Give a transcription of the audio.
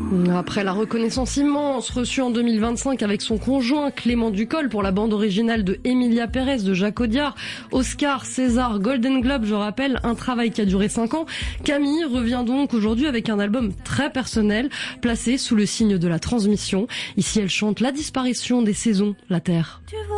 Après la reconnaissance immense reçue en 2025 avec son conjoint Clément Ducol pour la bande originale de Emilia Pérez de Jacques Audiard, Oscar, César, Golden Globe, je rappelle, un travail qui a duré 5 ans, Camille revient donc aujourd'hui avec un album très personnel, placé sous le signe de la transmission. Ici, elle chante la disparition des saisons, la Terre.